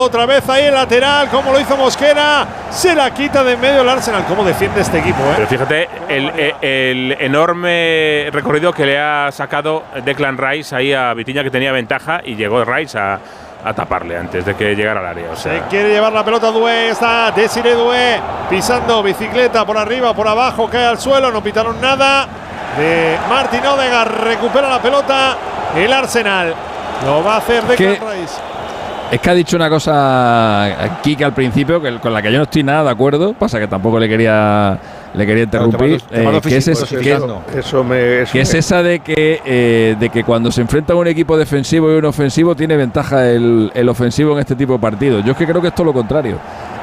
Otra vez ahí el lateral, como lo hizo Mosquera, se la quita de en medio el Arsenal. ¿Cómo defiende este equipo? Pero fíjate el enorme recorrido que le ha sacado Declan Rice ahí a Vitinha, que tenía ventaja, y llegó Rice a taparle antes de que llegara al área. O sea, se quiere llevar la pelota Doué, está Desiré Doué pisando bicicleta por arriba, por abajo, cae al suelo, no pitaron nada. De Martin Odegaard recupera la pelota el Arsenal. Lo va a hacer Declan Rice. Es que ha dicho una cosa Kike al principio con la que yo no estoy nada de acuerdo, pasa que tampoco le quería interrumpir, que es esa de que cuando se enfrenta a un equipo defensivo y un ofensivo tiene ventaja el ofensivo en este tipo de partidos. Yo es que creo que es todo lo contrario.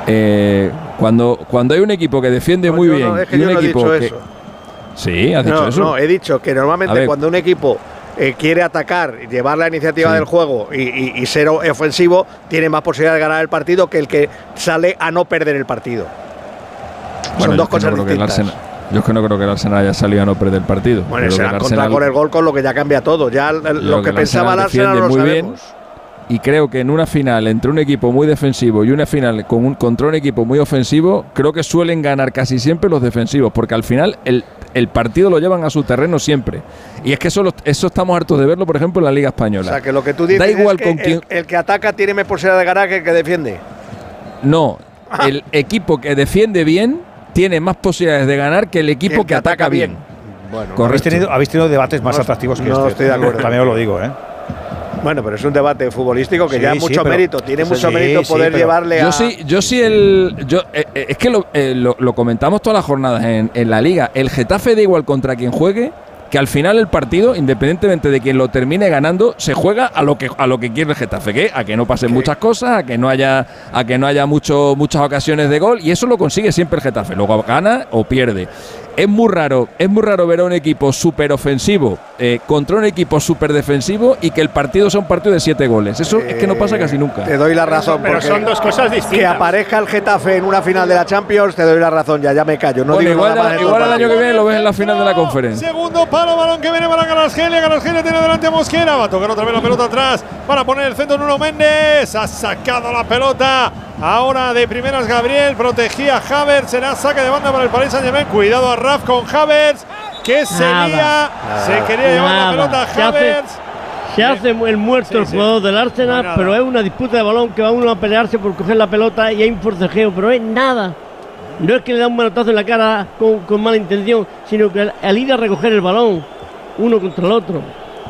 Cuando hay un equipo que defiende muy bien y un equipo que… Sí, has dicho eso. No, he dicho que normalmente cuando un equipo quiere atacar, llevar la iniciativa del juego y ser ofensivo, tiene más posibilidad de ganar el partido que el que sale a no perder el partido. Bueno, son dos cosas distintas. Yo es que no creo que el Arsenal haya salido a no perder el partido. Bueno, se han encontrado con el gol, con lo que ya cambia todo. Ya lo que pensaba el Arsenal no lo sabemos. Y creo que en una final entre un equipo muy defensivo y una final contra un equipo muy ofensivo, creo que suelen ganar casi siempre los defensivos, porque al final el partido lo llevan a su terreno siempre. Y es que eso estamos hartos de verlo, por ejemplo, en la Liga Española. O sea, que lo que tú dices da igual es que el que ataca tiene más posibilidad de ganar que el que defiende. No, el equipo que defiende bien tiene más posibilidades de ganar que el equipo que ataca bien. Bueno, habéis tenido debates más atractivos que este. Estoy de acuerdo. También os lo digo, ¿eh? Bueno, pero es un debate futbolístico que ya mucho mérito. Tiene mucho mérito poder llevarle a… Yo sí es que lo comentamos todas las jornadas en la Liga. El Getafe da igual contra quien juegue, que al final el partido, independientemente de quien lo termine ganando, se juega a lo que quiere el Getafe, a que no pasen muchas cosas, a que no haya muchas ocasiones de gol, y eso lo consigue siempre el Getafe. Luego gana o pierde. Es muy raro ver a un equipo súper ofensivo contra un equipo súper defensivo y que el partido sea un partido de 7 goles. Eso es que no pasa casi nunca. Te doy la razón. Pero son dos cosas distintas. Que aparezca el Getafe en una final de la Champions, te doy la razón, ya me callo. No digo igual nada más igual el año que viene lo ves en la final de la Conferencia. Segundo palo, balón que viene para Kvaratskhelia. Kvaratskhelia tiene delante a Mosquera. Va a tocar otra vez la pelota atrás para poner el centro Nuno Méndez. Ha sacado la pelota. Ahora de primeras Gabriel, protegía a Havertz, será saque de banda para el Paris Saint-Germain. Cuidado a Raf con Havertz, que se lía, se quería llevar la pelota a Havertz. Se hace el muerto el jugador del Arsenal, pero es una disputa de balón que va uno a pelearse por coger la pelota y hay un forcejeo, pero es nada. No es que le da un manotazo en la cara con mala intención, sino que al ir a recoger el balón, uno contra el otro.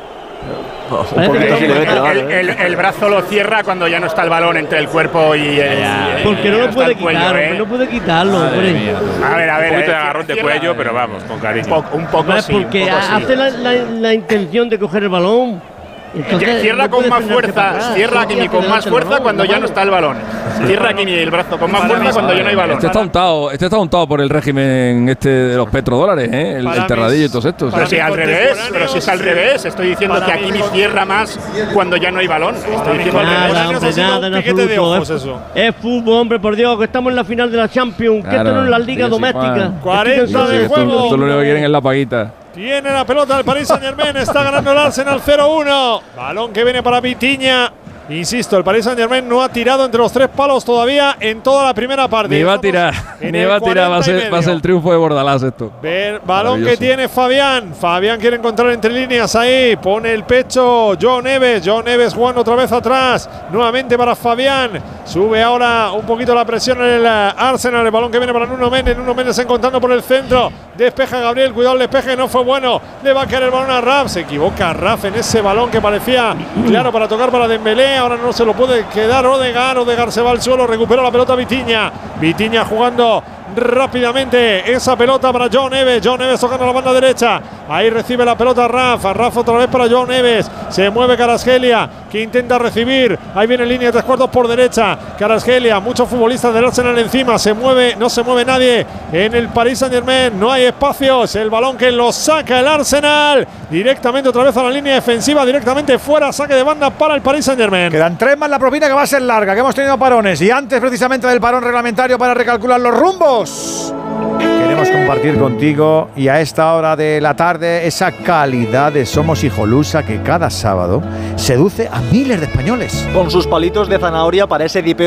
El brazo lo cierra cuando ya no está el balón entre el cuerpo y el… Porque no lo puede quitar, no puede quitarlo. A ver, un poquito de agarrón de cuello, pero vamos, con cariño. Un poco sí. Porque hace la intención de coger el balón. Entonces, cierra con más fuerza, cierra Kimi con más fuerza cuando ya no está el balón. Cierra Kimi el brazo con más fuerza cuando ya no hay balón. Este está untado por el régimen de los petrodólares, el terradillo y todos estos. Pero si es al revés, estoy diciendo que Kimi cierra más cuando ya no hay balón. Estoy diciendo nada en absoluto. Es fútbol, hombre, por Dios, que estamos en la final de la Champions, que esto no es la liga doméstica. 40 de juego. Esto lo único que quieren es la paguita. Tiene la pelota el Paris Saint-Germain, está ganando el Arsenal 0-1. Balón que viene para Vitinha. Insisto, el Paris Saint-Germain no ha tirado entre los 3 palos todavía en toda la primera parte. Ni va a tirar, va a ser el triunfo de Bordalás esto. Balón que tiene Fabián. Fabián quiere encontrar entre líneas ahí. Pone el pecho João Neves. João Neves jugando otra vez atrás. Nuevamente para Fabián. Sube ahora un poquito la presión en el Arsenal. El balón que viene para Nuno Méndez. Nuno Méndez encontrando por el centro. Despeja Gabriel. Cuidado el despeje, no fue bueno. Le va a caer el balón a Raf. Se equivoca Raf en ese balón que parecía claro para tocar para Dembélé. Ahora no se lo puede quedar Odegaard. Odegaard se va al suelo. Recupera la pelota Vitinha. Vitinha jugando rápidamente esa pelota para João Neves. João Neves tocando la banda derecha. Ahí recibe la pelota Rafa. Rafa otra vez para João Neves. Se mueve Kvaratskhelia, que intenta recibir. Ahí viene línea de 3/4 por derecha. Kvaratskhelia, muchos futbolistas del Arsenal encima. Se mueve, no se mueve nadie en el Paris Saint-Germain. No hay espacios. El balón que lo saca el Arsenal. Directamente otra vez a la línea defensiva. Directamente fuera. Saque de banda para el Paris Saint-Germain. Quedan 3 más la propina, que va a ser larga, que hemos tenido parones. Y antes precisamente del parón reglamentario para recalcular los rumbos. Queremos queremos compartir contigo y a esta hora de la tarde esa calidad de Somos Hijolusa que cada sábado seduce a miles de españoles. Con sus palitos de zanahoria para ese dipeo